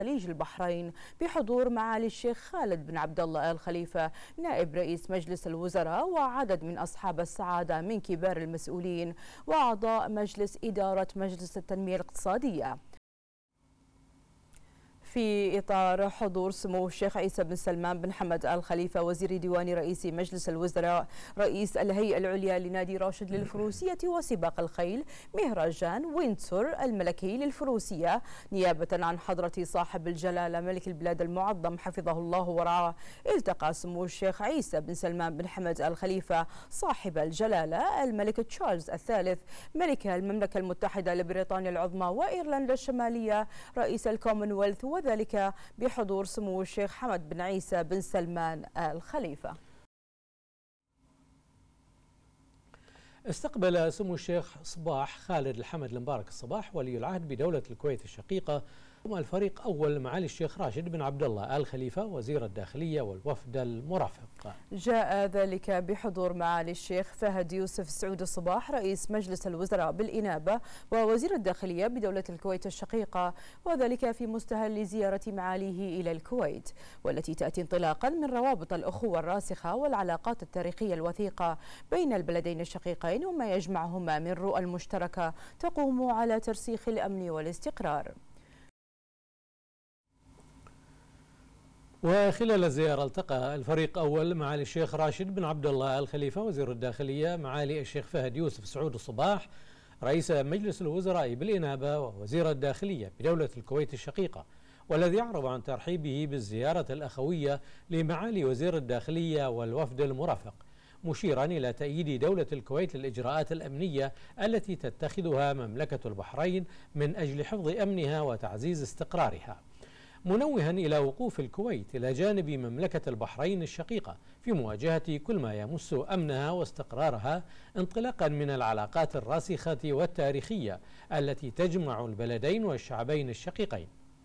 خليج البحرين بحضور معالي الشيخ خالد بن عبد الله آل خليفة نائب رئيس مجلس الوزراء وعدد من أصحاب السعادة من كبار المسؤولين وأعضاء مجلس إدارة مجلس التنمية الاقتصادية. في إطار حضور سمو الشيخ عيسى بن سلمان بن حمد آل خليفة وزير ديوان رئيس مجلس الوزراء رئيس الهيئة العليا لنادي راشد للفروسية وسباق الخيل مهرجان ويندسور الملكي للفروسية نيابة عن حضرة صاحب الجلالة ملك البلاد المعظم حفظه الله ورعاه، التقى سمو الشيخ عيسى بن سلمان بن حمد آل خليفة صاحب الجلالة الملك تشارلز الثالث ملك المملكة المتحدة لبريطانيا العظمى وإيرلندا الشمالية رئيس الكومنولث، وذلك بحضور سمو الشيخ حمد بن عيسى بن سلمان آل خليفة. استقبل سمو الشيخ صباح خالد الحمد المبارك الصباح ولي العهد بدولة الكويت الشقيقة الفريق أول معالي الشيخ راشد بن عبد الله آل خليفة وزير الداخلية والوفد المرافق. جاء ذلك بحضور معالي الشيخ فهد يوسف سعود الصباح رئيس مجلس الوزراء بالإنابة ووزير الداخلية بدولة الكويت الشقيقة، وذلك في مستهل زيارة معاليه إلى الكويت، والتي تأتي انطلاقا من روابط الأخوة الراسخة والعلاقات التاريخية الوثيقة بين البلدين الشقيقين وما يجمعهما من رؤى مشتركة تقوم على ترسيخ الأمن والاستقرار. وخلال الزيارة التقى الفريق أول معالي الشيخ راشد بن عبد الله آل خليفة وزير الداخلية معالي الشيخ فهد يوسف سعود الصباح رئيس مجلس الوزراء بالإنابة ووزير الداخلية بدولة الكويت الشقيقة، والذي أعرب عن ترحيبه بالزيارة الأخوية لمعالي وزير الداخلية والوفد المرافق، مشيرا إلى تأييد دولة الكويت للإجراءات الأمنية التي تتخذها مملكة البحرين من أجل حفظ أمنها وتعزيز استقرارها، منوها إلى وقوف الكويت إلى جانب مملكة البحرين الشقيقة في مواجهة كل ما يمس أمنها واستقرارها، انطلاقا من العلاقات الراسخة والتاريخية التي تجمع البلدين والشعبين الشقيقين.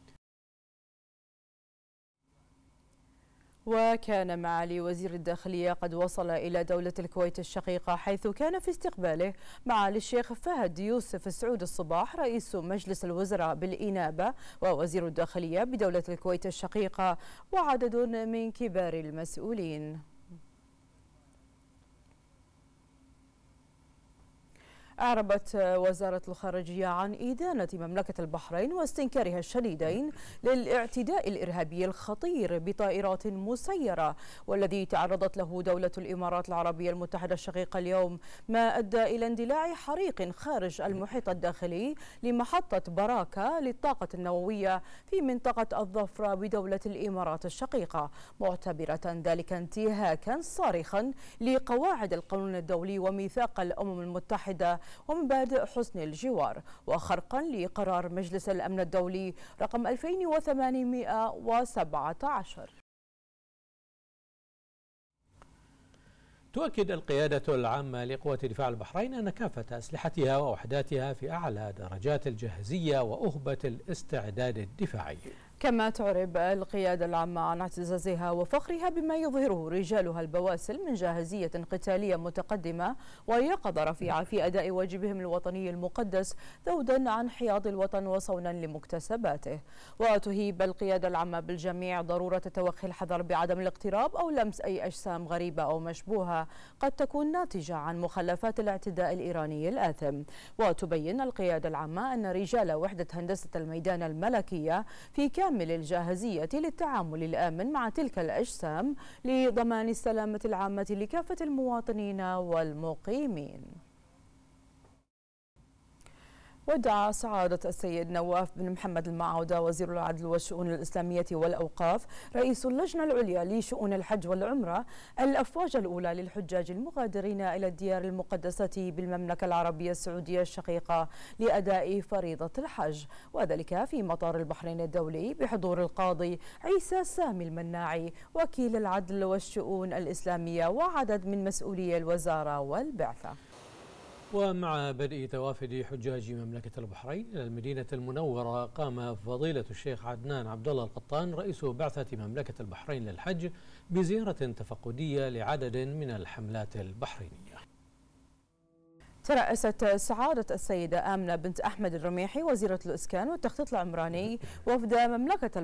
وكان معالي وزير الداخلية قد وصل إلى دولة الكويت الشقيقة، حيث كان في استقباله معالي الشيخ فهد يوسف سعود الصباح رئيس مجلس الوزراء بالإنابة ووزير الداخلية بدولة الكويت الشقيقة وعدد من كبار المسؤولين. أعربت وزارة الخارجية عن إدانة مملكة البحرين واستنكارها الشديدين للاعتداء الإرهابي الخطير بطائرات مسيرة والذي تعرضت له دولة الإمارات العربية المتحدة الشقيقة اليوم، ما أدى إلى اندلاع حريق خارج المحيط الداخلي لمحطة براكة للطاقة النووية في منطقة الظفرة بدولة الإمارات الشقيقة، معتبرة ذلك انتهاكا صارخا لقواعد القانون الدولي وميثاق الأمم المتحدة ومبادئ حسن الجوار، وخرقا لقرار مجلس الأمن الدولي رقم 2817. تؤكد القيادة العامة لقوات دفاع البحرين أن كافة أسلحتها ووحداتها في أعلى درجات الجاهزية وأهبة الاستعداد الدفاعي. كما تعرب القيادة العامة عن اعتزازها وفخرها بما يظهره رجالها البواسل من جاهزية قتالية متقدمة ويقظة رفيعة في أداء واجبهم الوطني المقدس ذودا عن حياض الوطن وصونا لمكتسباته. وتهيب القيادة العامة بالجميع ضرورة توخي الحذر بعدم الاقتراب أو لمس أي أجسام غريبة أو مشبوهة قد تكون ناتجة عن مخلفات الاعتداء الإيراني الآثم. وتبين القيادة العامة أن رجال وحدة هندسة الميدان الملكية في كامل الجاهزية للتعامل الآمن مع تلك الأجسام لضمان السلامة العامة لكافة المواطنين والمقيمين. ودعا سعادة السيد نواف بن محمد المعودة وزير العدل والشؤون الإسلامية والأوقاف رئيس اللجنة العليا لشؤون الحج والعمرة الأفواج الأولى للحجاج المغادرين إلى الديار المقدسة بالمملكة العربية السعودية الشقيقة لأداء فريضة الحج، وذلك في مطار البحرين الدولي بحضور القاضي عيسى سامي المناعي وكيل العدل والشؤون الإسلامية وعدد من مسؤولي الوزارة والبعثة. ومع بدء توافد حجاج مملكة البحرين إلى المدينة المنورة، قام فضيلة الشيخ عدنان عبد الله القطان رئيس بعثة مملكة البحرين للحج بزيارة تفقدية لعدد من الحملات البحرينية. ترأست سعادة السيدة آمنة بنت أحمد الرميحي وزيرة الإسكان والتخطيط العمراني وفد مملكة